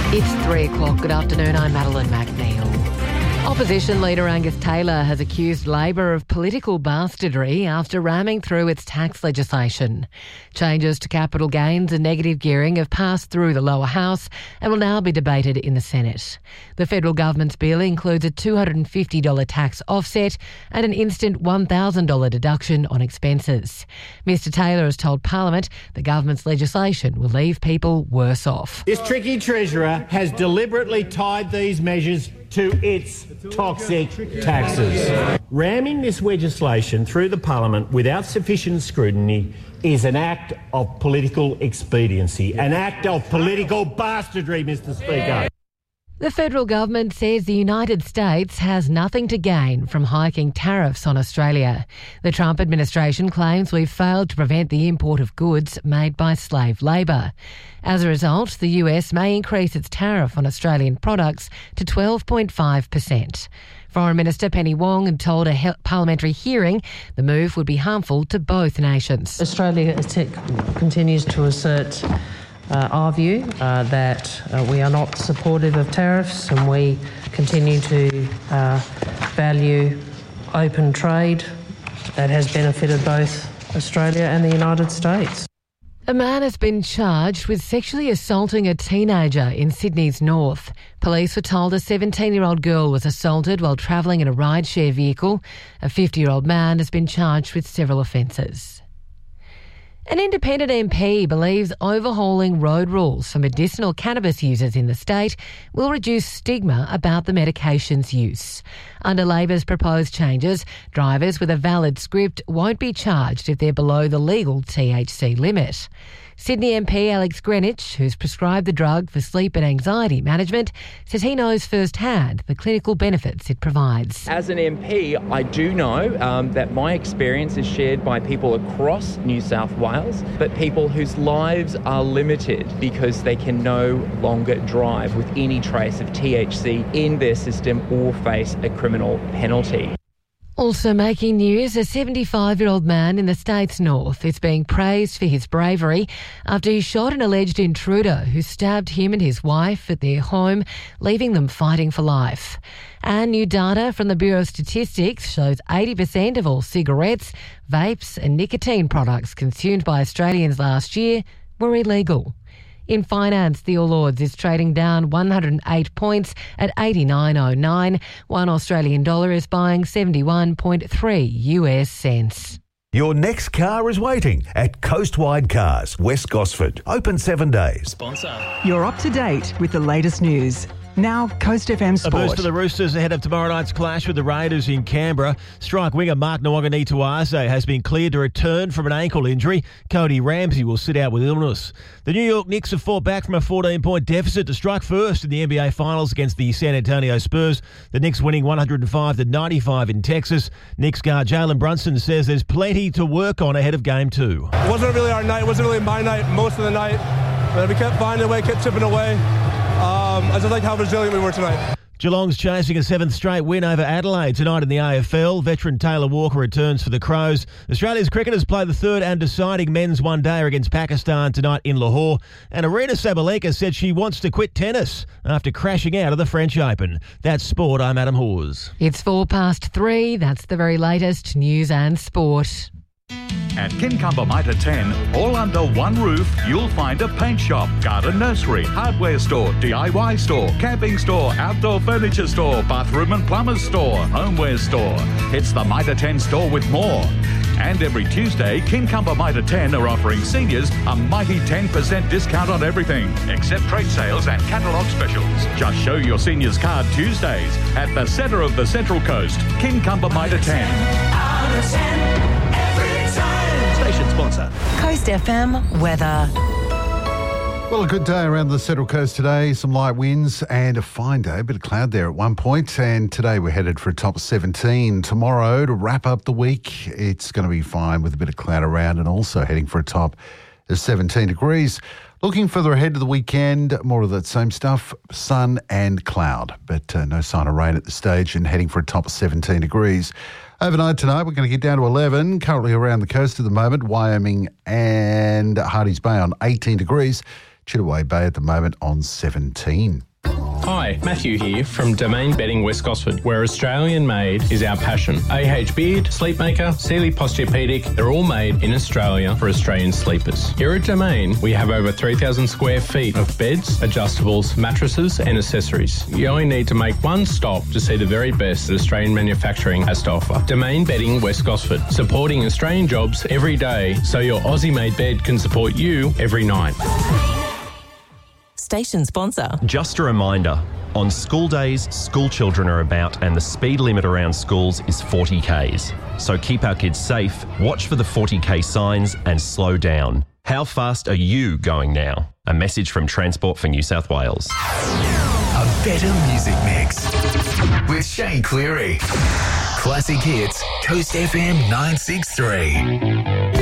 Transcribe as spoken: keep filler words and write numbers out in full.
It's three o'clock. Good afternoon. I'm Madeline McNeil. Opposition leader Angus Taylor has accused Labor of political bastardry after ramming through its tax legislation. Changes to capital gains and negative gearing have passed through the lower house and will now be debated in the Senate. The federal government's bill includes a two hundred fifty dollars tax offset and an instant one thousand dollars deduction on expenses. Mister Taylor has told Parliament the government's legislation will leave people worse off. This tricky Treasurer has deliberately tied these measures to its toxic taxes. Ramming this legislation through the Parliament without sufficient scrutiny is an act of political expediency, an act of political bastardry, Mister Speaker. The federal government says the United States has nothing to gain from hiking tariffs on Australia. The Trump administration claims we've failed to prevent the import of goods made by slave labour. As a result, the U S may increase its tariff on Australian products to twelve point five percent. Foreign Minister Penny Wong told a he- parliamentary hearing the move would be harmful to both nations. Australia continues to assert Uh, our view uh, that uh, we are not supportive of tariffs, and we continue to uh, value open trade that has benefited both Australia and the United States. A man has been charged with sexually assaulting a teenager in Sydney's north. Police were told a seventeen-year-old girl was assaulted while travelling in a rideshare vehicle. A fifty-year-old man has been charged with several offences. An independent M P believes overhauling road rules for medicinal cannabis users in the state will reduce stigma about the medication's use. Under Labor's proposed changes, drivers with a valid script won't be charged if they're below the legal T H C limit. Sydney M P Alex Greenwich, who's prescribed the drug for sleep and anxiety management, says he knows firsthand the clinical benefits it provides. As an M P, I do know um, that my experience is shared by people across New South Wales, but people whose lives are limited because they can no longer drive with any trace of T H C in their system or face a criminal penalty. Also making news, a seventy-five-year-old man in the state's north is being praised for his bravery after he shot an alleged intruder who stabbed him and his wife at their home, leaving them fighting for life. And new data from the Bureau of Statistics shows eighty percent of all cigarettes, vapes and nicotine products consumed by Australians last year were illegal. In finance, the All Ords is trading down one hundred eight points at eighty-nine oh nine. One Australian dollar is buying seventy-one point three U S cents. Your next car is waiting at Coastwide Cars, West Gosford. Open seven days. Sponsor. You're up to date with the latest news. Now, Coast F M Sport. A boost for the Roosters ahead of tomorrow night's clash with the Raiders in Canberra. Strike winger Mark Nwagani-Tuase has been cleared to return from an ankle injury. Cody Ramsey will sit out with illness. The New York Knicks have fought back from a fourteen-point deficit to strike first in the N B A Finals against the San Antonio Spurs. The Knicks winning one hundred five to ninety-five in Texas. Knicks guard Jalen Brunson says there's plenty to work on ahead of Game two. It wasn't really our night. It wasn't really my night most of the night. But we kept finding a way, kept chipping away. Um, I just like how resilient we were tonight. Geelong's chasing a seventh straight win over Adelaide tonight in the A F L. Veteran Taylor Walker returns for the Crows. Australia's cricketers play the third and deciding men's one-dayer against Pakistan tonight in Lahore. And Arina Sabalenka said she wants to quit tennis after crashing out of the French Open. That's sport. I'm Adam Hawes. It's four past three. That's the very latest news and sport. At Kincumber Mitre ten, all under one roof, you'll find a paint shop, garden nursery, hardware store, D I Y store, camping store, outdoor furniture store, bathroom and plumber's store, homeware store. It's the Mitre ten store with more. And every Tuesday, Kincumber Mitre ten are offering seniors a mighty ten percent discount on everything, except trade sales and catalogue specials. Just show your seniors card Tuesdays at the centre of the Central Coast, Kincumber Mitre ten. Out of ten. Station sponsor. Coast F M weather. Well, a good day around the Central Coast today. Some light winds and a fine day. A bit of cloud there at one point. And today we're headed for a top of seventeen. Tomorrow, to wrap up the week, it's going to be fine with a bit of cloud around and also heading for a top of seventeen degrees. Looking further ahead to the weekend, more of that same stuff, sun and cloud, but uh, no sign of rain at this stage and heading for a top of seventeen degrees. Overnight tonight, we're going to get down to eleven, currently around the coast at the moment, Wyoming and Hardy's Bay on eighteen degrees. Chittaway Bay at the moment on seventeen. Hi, Matthew here from Domain Bedding West Gosford, where Australian made is our passion. A H Beard, Sleepmaker, Sealy Posturepedic, they're all made in Australia for Australian sleepers. Here at Domain, we have over three thousand square feet of beds, adjustables, mattresses and accessories. You only need to make one stop to see the very best that Australian manufacturing has to offer. Domain Bedding West Gosford, supporting Australian jobs every day so your Aussie-made bed can support you every night. Station sponsor. Just a reminder, on school days, school children are about and the speed limit around schools is forty kays. So keep our kids safe, watch for the forty k signs and slow down. How fast are you going now? A message from Transport for New South Wales. A better music mix with Shane Cleary. Classic hits, Coast F M nine six three.